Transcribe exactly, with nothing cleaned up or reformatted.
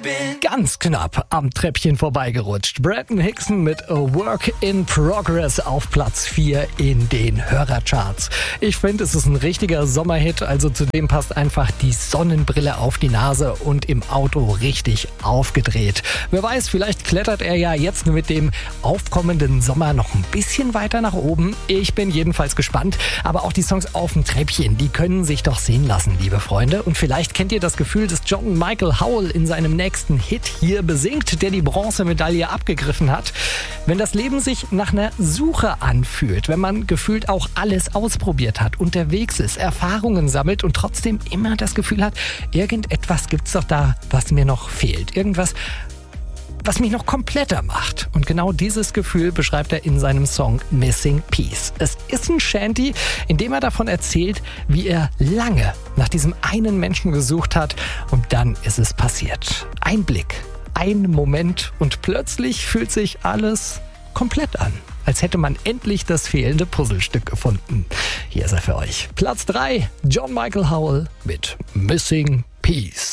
Ganz knapp am Treppchen vorbeigerutscht. Bretton Hickson mit A Work in Progress auf Platz vier in den Hörercharts. Ich finde, es ist ein richtiger Sommerhit, also zu dem passt einfach die Sonnenbrille auf die Nase und im Auto richtig aufgedreht. Wer weiß, vielleicht klettert er ja jetzt mit dem aufkommenden Sommer noch ein bisschen weiter nach oben. Ich bin jedenfalls gespannt, aber auch die Songs auf dem Treppchen, die können sich doch sehen lassen, liebe Freunde. Und vielleicht kennt ihr das Gefühl, das John Michael Howell in seinem nächsten Hit hier besingt, der die Bronzemedaille abgegriffen hat. Wenn das Leben sich nach einer Suche anfühlt, wenn man gefühlt auch alles ausprobiert hat, unterwegs ist, Erfahrungen sammelt und trotzdem immer das Gefühl hat, irgendetwas gibt's doch da, was mir noch fehlt. Irgendwas, was mich noch kompletter macht. Und genau dieses Gefühl beschreibt er in seinem Song Missing Piece. Es ist ein Shanty, in dem er davon erzählt, wie er lange nach diesem einen Menschen gesucht hat und dann ist es passiert. Ein Blick, ein Moment und plötzlich fühlt sich alles komplett an. Als hätte man endlich das fehlende Puzzlestück gefunden. Hier ist er für euch. Platz drei, John Michael Howell mit Missing Piece.